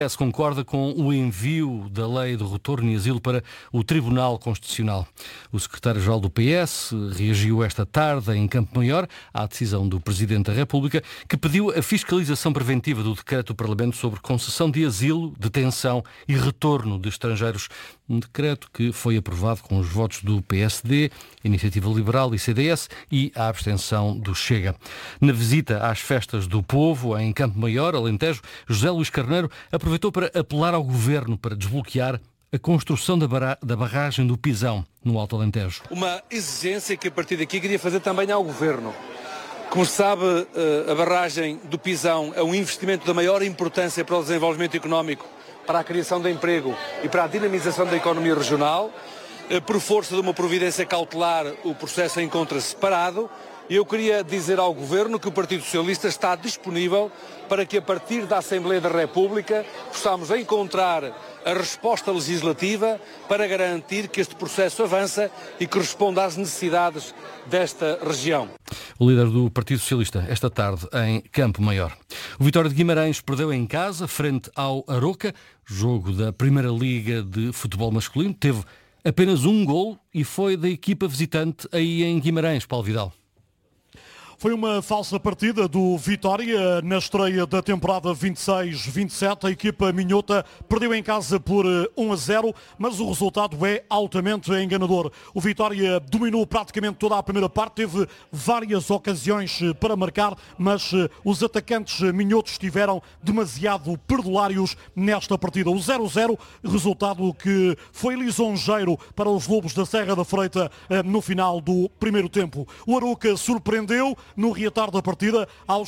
PS concorda com o envio da lei do retorno e asilo para o Tribunal Constitucional. O secretário-geral do PS reagiu esta tarde em Campo Maior à decisão do Presidente da República, que pediu a fiscalização preventiva do decreto do Parlamento sobre concessão de asilo, detenção e retorno de estrangeiros. Um decreto que foi aprovado com os votos do PSD, Iniciativa Liberal e CDS e a abstenção do Chega. Na visita às festas do povo em Campo Maior, Alentejo, José Luís Carneiro aproveitou para apelar ao Governo para desbloquear a construção da barragem do Pisão, no Alto Alentejo. Uma exigência que a partir daqui queria fazer também ao Governo. Como se sabe, a barragem do Pisão é um investimento da maior importância para o desenvolvimento económico, para a criação de emprego e para a dinamização da economia regional. Por força de uma providência cautelar, o processo encontra-se parado. E eu queria dizer ao Governo que o Partido Socialista está disponível para que, a partir da Assembleia da República, possamos encontrar a resposta legislativa para garantir que este processo avança e que responda às necessidades desta região. O líder do Partido Socialista, esta tarde, em Campo Maior. O Vitória de Guimarães perdeu em casa, frente ao Aroca, jogo da Primeira Liga de Futebol Masculino. Teve apenas um golo e foi da equipa visitante aí em Guimarães, Paulo Vidal. Foi uma falsa partida do Vitória na estreia da temporada 26-27. A equipa minhota perdeu em casa por 1-0, mas o resultado é altamente enganador. O Vitória dominou praticamente toda a primeira parte, teve várias ocasiões para marcar, mas os atacantes minhotos estiveram demasiado perdulários nesta partida. O 0-0, resultado que foi lisonjeiro para os Lobos da Serra da Freita no final do primeiro tempo. O Aroca surpreendeu no reatar da partida aos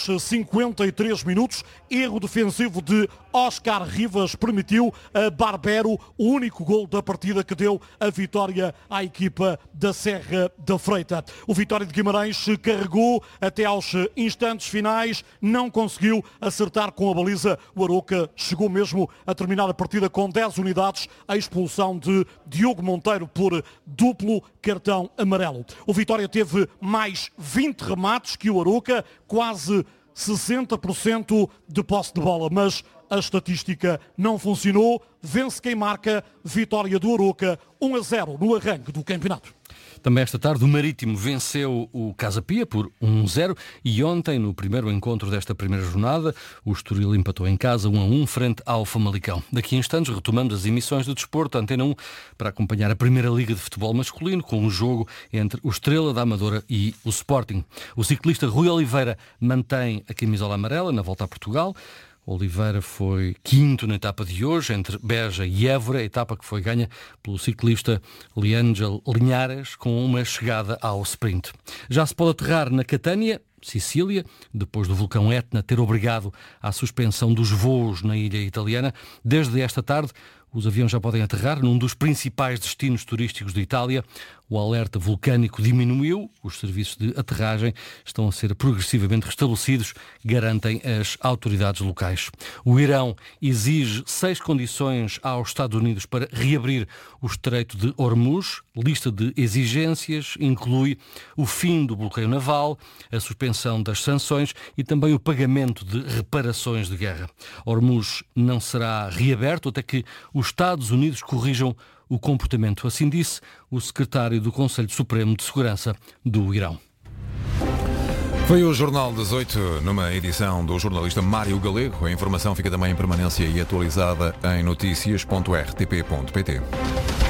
53 minutos. Erro defensivo de Oscar Rivas permitiu a Barbero o único gol da partida que deu a vitória à equipa da Serra da Freita. O Vitória de Guimarães carregou até aos instantes finais, não conseguiu acertar com a baliza. O Aroca chegou mesmo a terminar a partida com 10 unidades, a expulsão de Diogo Monteiro por duplo cartão amarelo. O Vitória teve mais 20 remates que o Aroca, quase 60% de posse de bola, mas a estatística não funcionou. Vence quem marca, vitória do Aroca, 1-0 no arranque do campeonato. Também esta tarde o Marítimo venceu o Casa Pia por 1-0 e ontem, no primeiro encontro desta primeira jornada, o Estoril empatou em casa 1-1 frente ao Famalicão. Daqui a instantes retomamos as emissões do Desporto, Antena 1, para acompanhar a Primeira Liga de Futebol Masculino com um jogo entre o Estrela da Amadora e o Sporting. O ciclista Rui Oliveira mantém a camisola amarela na volta a Portugal. Oliveira foi quinto na etapa de hoje, entre Beja e Évora, etapa que foi ganha pelo ciclista Leângel Linhares, com uma chegada ao sprint. Já se pode aterrar na Catânia, Sicília, depois do vulcão Etna ter obrigado à suspensão dos voos na ilha italiana. Desde esta tarde, os aviões já podem aterrar num dos principais destinos turísticos de Itália. O alerta vulcânico diminuiu, os serviços de aterragem estão a ser progressivamente restabelecidos, garantem as autoridades locais. O Irão exige 6 condições aos Estados Unidos para reabrir o Estreito de Hormuz. Lista de exigências inclui o fim do bloqueio naval, a suspensão das sanções e também o pagamento de reparações de guerra. Hormuz não será reaberto até que os Estados Unidos corrijam o comportamento. Assim disse o secretário do Conselho Supremo de Segurança do Irão. Foi o Jornal das 8, numa edição do jornalista Mário Galego. A informação fica também em permanência e atualizada em noticias.rtp.pt.